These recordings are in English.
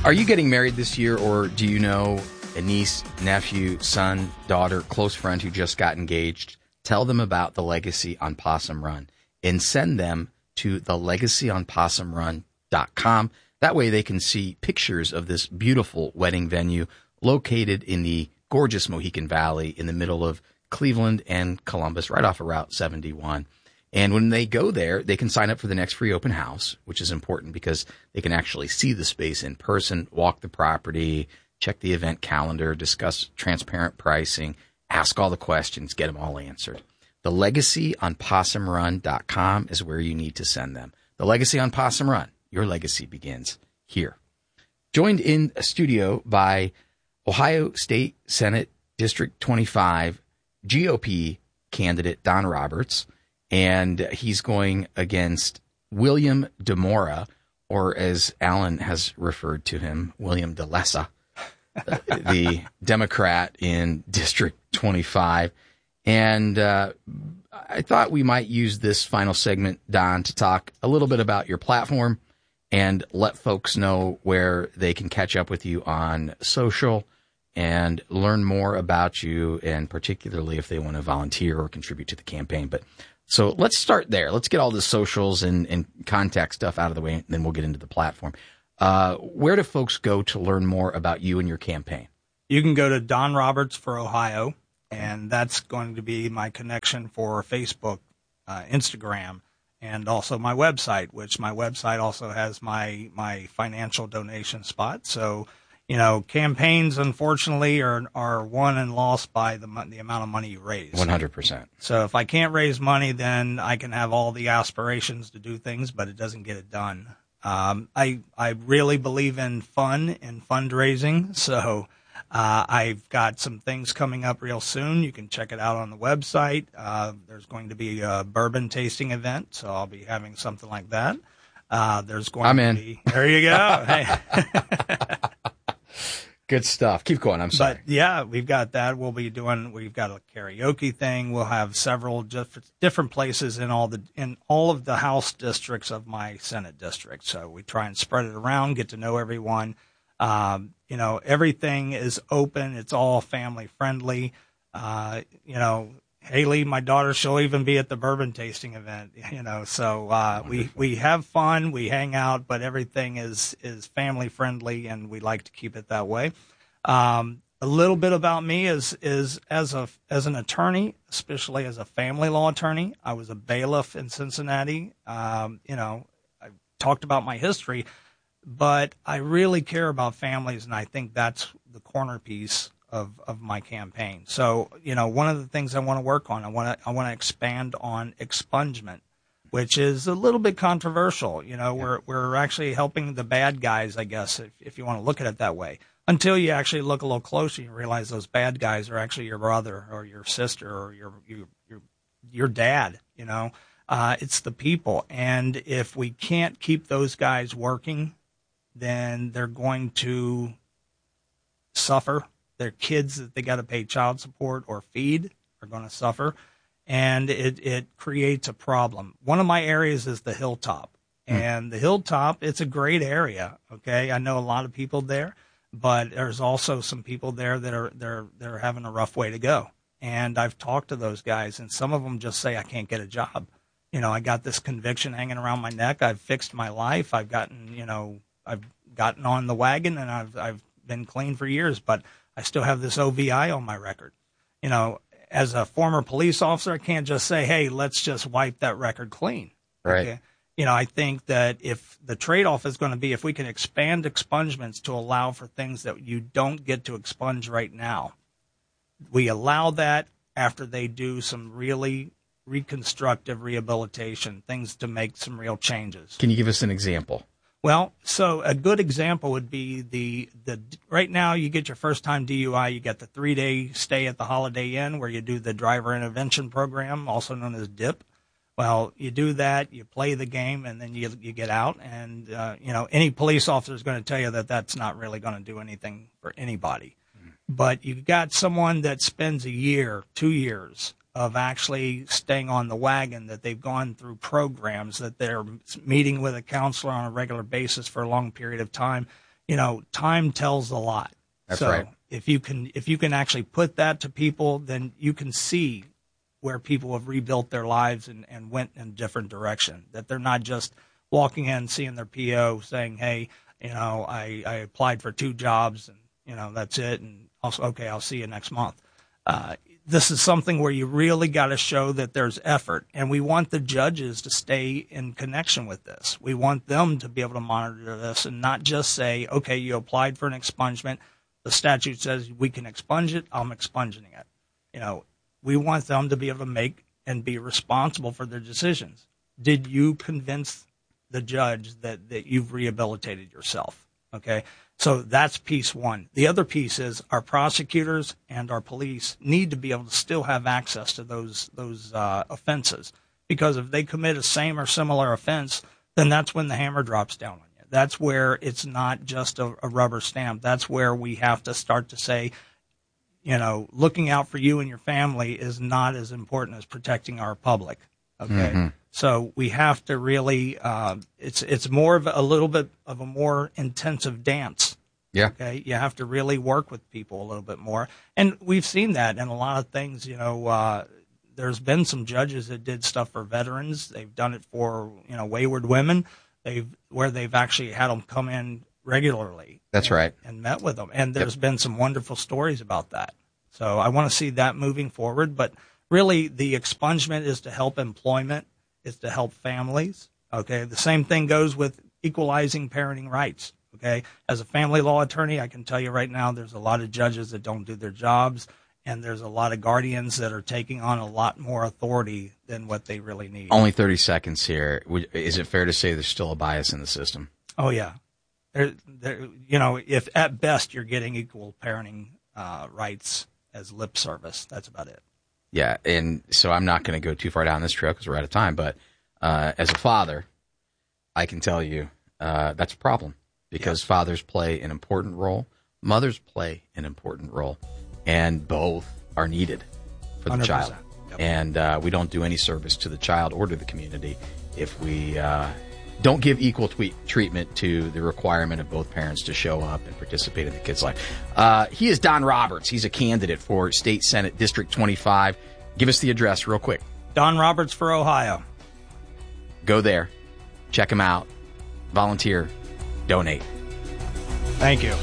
Are you getting married this year, or do you know a niece, nephew, son, daughter, close friend who just got engaged? Tell them about the Legacy on Possum Run and send them to thelegacyonpossumrun.com. That way they can see pictures of this beautiful wedding venue located in the gorgeous Mohican Valley in the middle of Cleveland and Columbus, right off of Route 71. And when they go there, they can sign up for the next free open house, which is important because they can actually see the space in person, walk the property, check the event calendar, discuss transparent pricing, ask all the questions, get them all answered. The LegacyOnPossumRun.com is where you need to send them. The Legacy on Possum Run. Your legacy begins here. Joined in a studio by Ohio State Senate District 25 GOP candidate Don Roberts, and he's going against William DeMora, or as Alan has referred to him, William DeLessa, the Democrat in District 25. And I thought we might use this final segment, Don, to talk a little bit about your platform and let folks know where they can catch up with you on social and learn more about you, and particularly if they want to volunteer or contribute to the campaign. But so let's start there. Let's get all the socials and contact stuff out of the way, and then we'll get into the platform. Where do folks go to learn more about you and your campaign? You can go to Don Roberts for Ohio, and that's going to be my connection for Facebook, Instagram, and also my website, which my website also has my financial donation spot. So, you know, campaigns, unfortunately, are won and lost by the amount of money you raise. 100%. So if I can't raise money, then I can have all the aspirations to do things, but it doesn't get it done. I really believe in fun and fundraising, so I've got some things coming up real soon. You can check it out on the website. There's going to be a bourbon tasting event, so I'll be having something like that. There's going to be. There you go. Hey. Good stuff. Keep going. I'm sorry. But yeah, we've got that. We've got a karaoke thing. We'll have several different places in all of the House districts of my Senate district. So we try and spread it around, get to know everyone. You know, everything is open. It's all family friendly. You know, Haley, my daughter, she'll even be at the bourbon tasting event, you know, so, we have fun, we hang out, but everything is family friendly, and we like to keep it that way. A little bit about me is as an attorney, especially as a family law attorney, I was a bailiff in Cincinnati. You know, I talked about my history, but I really care about families, and I think that's the corner piece of my campaign. So, you know, one of the things I want to work on, I want to expand on expungement, which is a little bit controversial. You know, we're actually helping the bad guys, I guess, if you want to look at it that way, until you actually look a little closer and realize those bad guys are actually your brother or your sister or your dad. You know, it's the people. And if we can't keep those guys working, then they're going to suffer. Their kids that they got to pay child support or feed are going to suffer, and it creates a problem. One of my areas is the Hilltop, and the Hilltop, it's a great area. Okay, I know a lot of people there, but there's also some people there that are having a rough way to go. And I've talked to those guys, and some of them just say, I can't get a job. You know, I got this conviction hanging around my neck. I've fixed my life. I've gotten on the wagon, and I've been clean for years, but I still have this OVI on my record. You know, as a former police officer, I can't just say, hey, let's just wipe that record clean. Right. Okay? You know, I think that if the trade-off is going to be if we can expand expungements to allow for things that you don't get to expunge right now, we allow that after they do some really reconstructive rehabilitation, things to make some real changes. Can you give us an example? Well, so a good example would be the right now you get your first time DUI, you get the 3-day stay at the Holiday Inn where you do the driver intervention program, also known as DIP. Well, you do that, you play the game, and then you get out. And, you know, any police officer is going to tell you that that's not really going to do anything for anybody. But you've got someone that spends a year, 2 years of actually staying on the wagon, that they've gone through programs, that they're meeting with a counselor on a regular basis for a long period of time. time tells a lot. That's so right. If you can actually put that to people, then you can see where people have rebuilt their lives and went in a different direction. That they're not just walking in, seeing their PO, saying, "Hey, I applied for 2 jobs, and that's it, and also okay, I'll see you next month." This is something where you really got to show that there's effort, and we want the judges to stay in connection with this. We want them to be able to monitor this and not just say, "Okay, you applied for an expungement. The statute says we can expunge it. I'm expunging it." We want them to be able to make and be responsible for their decisions. Did you convince the judge that you've rehabilitated yourself? Okay. So that's piece one. The other piece is our prosecutors and our police need to be able to still have access to those offenses, because if they commit a same or similar offense, then that's when the hammer drops down on you. That's where it's not just a rubber stamp. That's where we have to start to say, looking out for you and your family is not as important as protecting our public. Okay. Mm-hmm. So we have to really, it's more of a little bit of a more intensive dance. Yeah. Okay. You have to really work with people a little bit more. And we've seen that in a lot of things. There's been some judges that did stuff for veterans. They've done it for, wayward women. Where they've actually had them come in regularly. That's right. And met with them. And there's been some wonderful stories about that. So I want to see that moving forward. But really, the expungement is to help employment, is to help families. Okay. The same thing goes with equalizing parenting rights. Okay. As a family law attorney, I can tell you right now, there's a lot of judges that don't do their jobs, and there's a lot of guardians that are taking on a lot more authority than what they really need. Only 30 seconds here. Is it fair to say there's still a bias in the system? Oh, yeah. If at best you're getting equal parenting rights as lip service, that's about it. Yeah, and so I'm not going to go too far down this trail because we're out of time, but as a father, I can tell you that's a problem, because fathers play an important role, mothers play an important role, and both are needed for the 100%. Child. Yep. And we don't do any service to the child or to the community if we don't give equal treatment to the requirement of both parents to show up and participate in the kid's life. He is Don Roberts. He's a candidate for State Senate District 25. Give us the address real quick. Don Roberts for Ohio. Go there. Check him out. Volunteer. Donate. Thank you.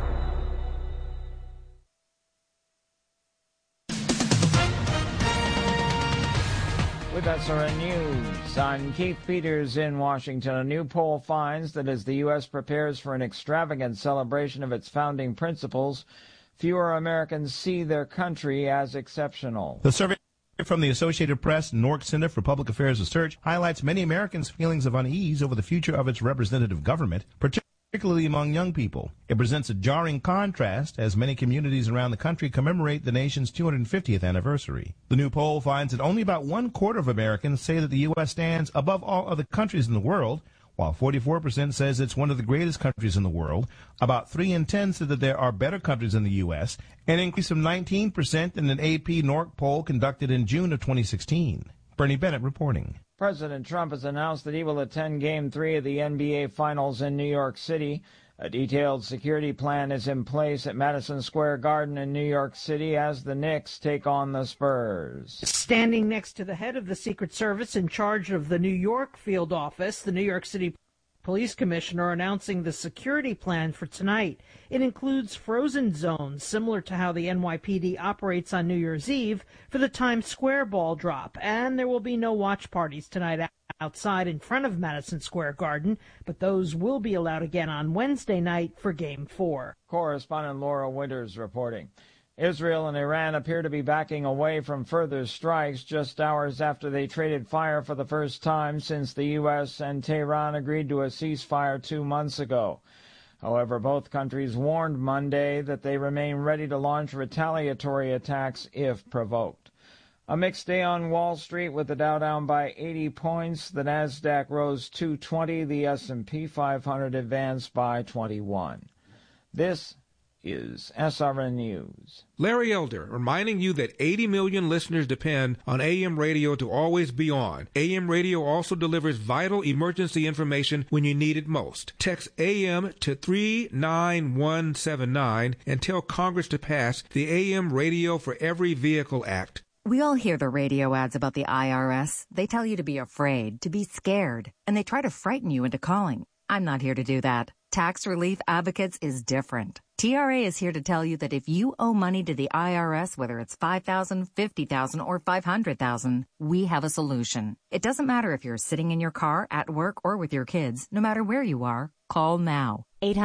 With SRN News, I'm Keith Peters in Washington. A new poll finds that as the U.S. prepares for an extravagant celebration of its founding principles, fewer Americans see their country as exceptional. The survey from the Associated Press and Nork Center for Public Affairs Research highlights many Americans' feelings of unease over the future of its representative government, particularly among young people. It presents a jarring contrast as many communities around the country commemorate the nation's 250th anniversary. The new poll finds that only about 1/4 of Americans say that the U.S. stands above all other countries in the world, while 44% says it's one of the greatest countries in the world. About 3 in 10 said that there are better countries in the U.S., an increase of 19% in an AP NORC poll conducted in June of 2016. Bernie Bennett reporting. President Trump has announced that he will attend Game 3 of the NBA Finals in New York City. A detailed security plan is in place at Madison Square Garden in New York City as the Knicks take on the Spurs. Standing next to the head of the Secret Service in charge of the New York field office, the New York City Police Commissioner announcing the security plan for tonight. It includes frozen zones, similar to how the NYPD operates on New Year's Eve for the Times Square ball drop. And there will be no watch parties tonight outside in front of Madison Square Garden, but those will be allowed again on Wednesday night for Game 4. Correspondent Laura Winters reporting. Israel and Iran appear to be backing away from further strikes just hours after they traded fire for the first time since the U.S. and Tehran agreed to a ceasefire 2 months ago. However, both countries warned Monday that they remain ready to launch retaliatory attacks if provoked. A mixed day on Wall Street with the Dow down by 80 points. The Nasdaq rose 220. The S&P 500 advanced by 21. This is SRN News. Larry Elder reminding you that 80 million listeners depend on AM radio to always be on. AM radio also delivers vital emergency information when you need it most. Text AM to 39179 and tell Congress to pass the AM Radio for Every Vehicle Act. We all hear the radio ads about the IRS. They tell you to be afraid, to be scared, and they try to frighten you into calling. I'm not here to do that. Tax Relief Advocates is different. TRA is here to tell you that if you owe money to the IRS, whether it's $5,000, $50,000, or $500,000, we have a solution. It doesn't matter if you're sitting in your car, at work, or with your kids. No matter where you are, call now.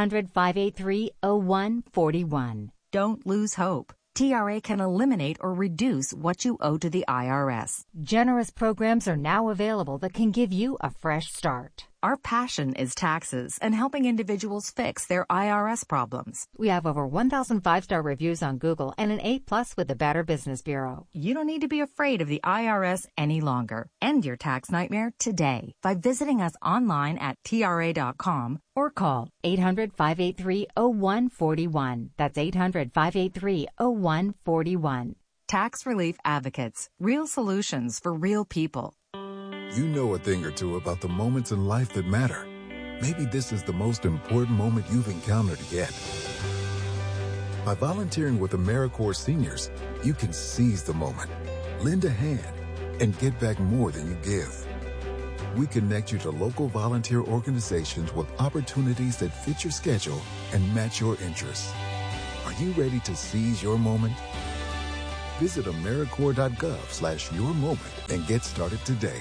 800-583-0141. Don't lose hope. TRA can eliminate or reduce what you owe to the IRS. Generous programs are now available that can give you a fresh start. Our passion is taxes and helping individuals fix their IRS problems. We have over 1,000 5-star reviews on Google and an A+ with the Better Business Bureau. You don't need to be afraid of the IRS any longer. End your tax nightmare today by visiting us online at TRA.com or call 800-583-0141. That's 800-583-0141. Tax Relief Advocates. Real solutions for real people. You know a thing or two about the moments in life that matter. Maybe this is the most important moment you've encountered yet. By volunteering with AmeriCorps seniors, you can seize the moment, lend a hand, and get back more than you give. We connect you to local volunteer organizations with opportunities that fit your schedule and match your interests. Are you ready to seize your moment? Visit AmeriCorps.gov/yourmoment and get started today.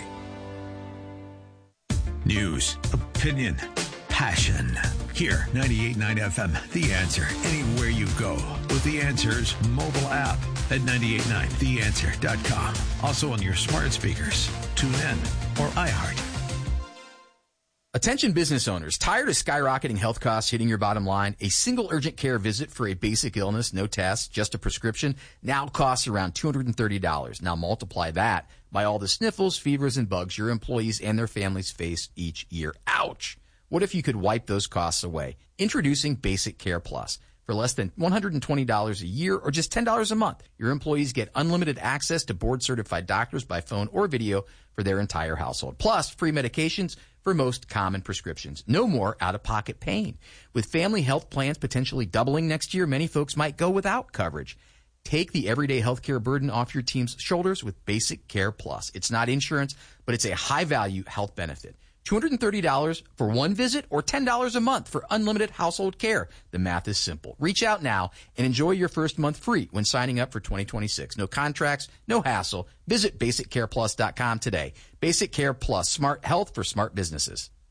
News, opinion, passion. Here, 98.9 FM, The Answer. Anywhere you go with The Answer's mobile app at 989theanswer.com. Also on your smart speakers, TuneIn, or iHeart. Attention business owners, tired of skyrocketing health costs hitting your bottom line? A single urgent care visit for a basic illness, no tests, just a prescription, now costs around $230. Now multiply that by all the sniffles, fevers, and bugs your employees and their families face each year. Ouch! What if you could wipe those costs away? Introducing Basic Care Plus. For less than $120 a year or just $10 a month, your employees get unlimited access to board-certified doctors by phone or video for their entire household. Plus, free medications for most common prescriptions. No more out-of-pocket pain. With family health plans potentially doubling next year, many folks might go without coverage. Take the everyday healthcare burden off your team's shoulders with Basic Care Plus. It's not insurance, but it's a high-value health benefit. $230 for one visit or $10 a month for unlimited household care. The math is simple. Reach out now and enjoy your first month free when signing up for 2026. No contracts, no hassle. Visit BasicCarePlus.com today. Basic Care Plus, smart health for smart businesses.